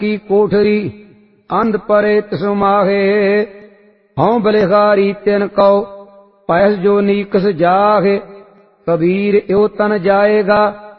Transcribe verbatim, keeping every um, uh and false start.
की कोठरी अंध परे तिसु माहे। हौं बलिहारी तिन कौ पैस जो नीकस जाहे। कबीर यो तन जाएगा